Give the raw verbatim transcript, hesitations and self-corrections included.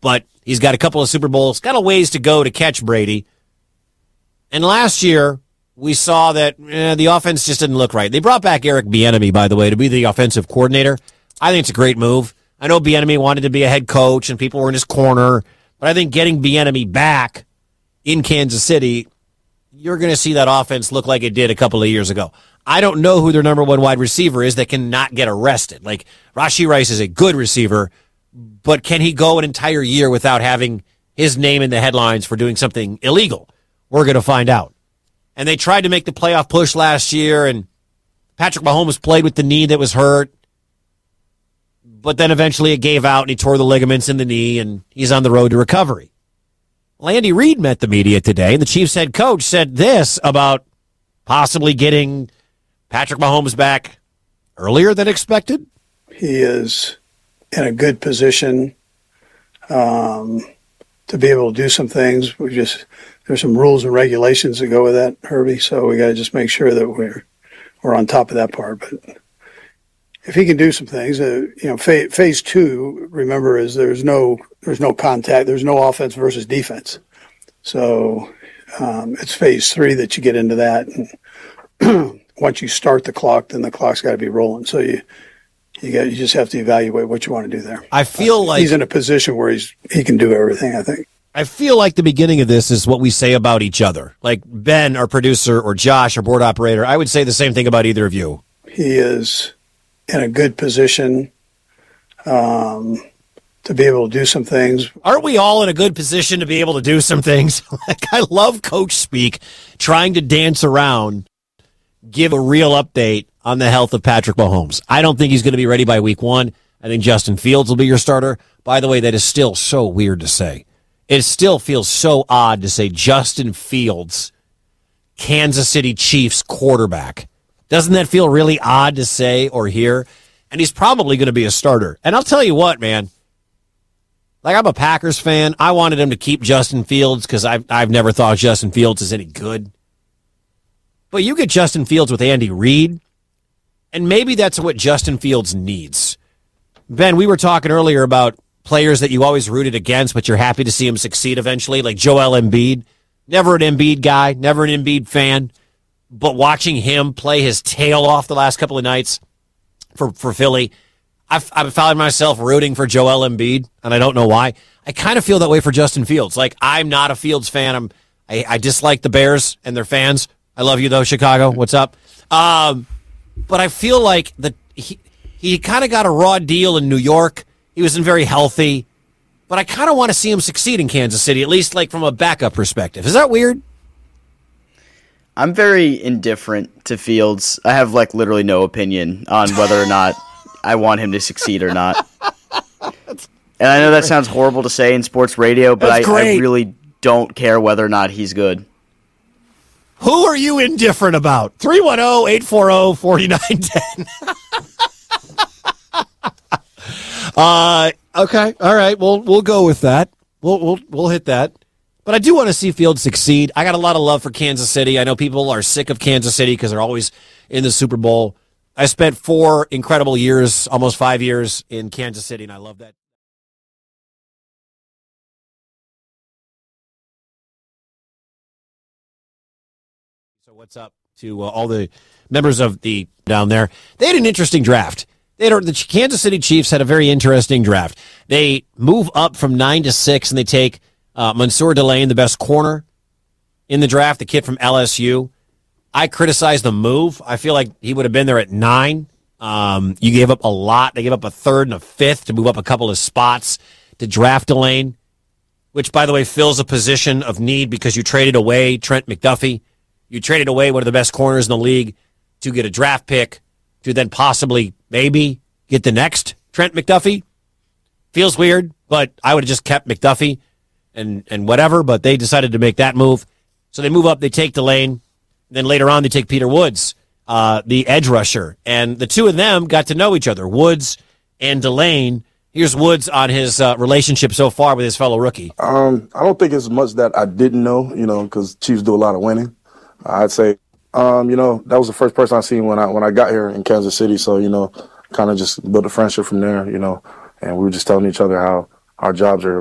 but he's got a couple of Super Bowls, got a ways to go to catch Brady. And last year, we saw that eh, the offense just didn't look right. They brought back Eric Bieniemy, by the way, to be the offensive coordinator. I think it's a great move. I know Bieniemy wanted to be a head coach and people were in his corner, but I think getting Bieniemy back in Kansas City, you're going to see that offense look like it did a couple of years ago. I don't know who their number one wide receiver is that can not get arrested. Like, Rashee Rice is a good receiver, but can he go an entire year without having his name in the headlines for doing something illegal? We're going to find out. And they tried to make the playoff push last year, and Patrick Mahomes played with the knee that was hurt, but then eventually it gave out, and he tore the ligaments in the knee, and he's on the road to recovery. Well, Andy Reid met the media today, and the Chiefs head coach said this about possibly getting Patrick Mahomes back earlier than expected. He is in a good position um, to be able to do some things. We just there's some rules and regulations that go with that, Herbie. So we got to just make sure that we're we're on top of that part. But if he can do some things, uh, you know, phase, phase two, remember, is there's no there's no contact, there's no offense versus defense. So um, it's phase three that you get into that, and once you start the clock, then the clock's got to be rolling. So you you got you just have to evaluate what you want to do there. I feel uh, like he's in a position where he's he can do everything, I think. I feel like the beginning of this is what we say about each other. Like Ben, our producer, or Josh, our board operator, I would say the same thing about either of you. He is in a good position um, to be able to do some things. Aren't we all in a good position to be able to do some things? Like, I love coach speak, trying to dance around, give a real update on the health of Patrick Mahomes. I don't think he's going to be ready by week one. I think Justin Fields will be your starter. By the way, that is still so weird to say. It still feels so odd to say Justin Fields, Kansas City Chiefs quarterback. Doesn't that feel really odd to say or hear? And he's probably going to be a starter. And I'll tell you what, man. Like, I'm a Packers fan. I wanted him to keep Justin Fields because I've, I've never thought Justin Fields is any good. But you get Justin Fields with Andy Reid, and maybe that's what Justin Fields needs. Ben, we were talking earlier about players that you always rooted against, but you're happy to see him succeed eventually, like Joel Embiid. Never an Embiid guy, never an Embiid fan. But watching him play his tail off the last couple of nights for, for Philly, I've, I've found myself rooting for Joel Embiid, and I don't know why. I kind of feel that way for Justin Fields. Like, I'm not a Fields fan. I'm, I, I dislike the Bears and their fans. I love you, though, Chicago. What's up? Um, but I feel like the, he, he kind of got a raw deal in New York. He wasn't very healthy. But I kind of want to see him succeed in Kansas City, at least like from a backup perspective. Is that weird? I'm very indifferent to Fields. I have like literally no opinion on whether or not I want him to succeed or not. And I know that sounds horrible to say in sports radio, but I, I really don't care whether or not he's good. Who are you indifferent about? three one zero, eight four zero, four nine one zero. uh, okay, all right. We'll we'll go with that. We'll we'll we'll hit that. But I do want to see Fields succeed. I got a lot of love for Kansas City. I know people are sick of Kansas City because they're always in the Super Bowl. I spent four incredible years, almost five years, in Kansas City, and I love that. So what's up to uh, all the members of the down there? They had an interesting draft. They had, the Kansas City Chiefs had a very interesting draft. They move up from nine to six, and they take Uh, Mansour Delane, the best corner in the draft, the kid from L S U. I criticized the move. I feel like he would have been there at nine. Um, you gave up a lot. They gave up a third and a fifth to move up a couple of spots to draft Delane, which, by the way, fills a position of need because you traded away Trent McDuffie. You traded away one of the best corners in the league to get a draft pick to then possibly, maybe, get the next Trent McDuffie. Feels weird, but I would have just kept McDuffie. And and whatever, but they decided to make that move. So they move up, they take Delane. Then later on, they take Peter Woods, uh, the edge rusher. And the two of them got to know each other, Woods and Delane. Here's Woods on his uh, relationship so far with his fellow rookie. Um, I don't think it's much that I didn't know, you know, because Chiefs do a lot of winning. I'd say, um, you know, that was the first person I seen when I when I got here in Kansas City. So, you know, kind of just built a friendship from there, you know, and we were just telling each other how our jobs are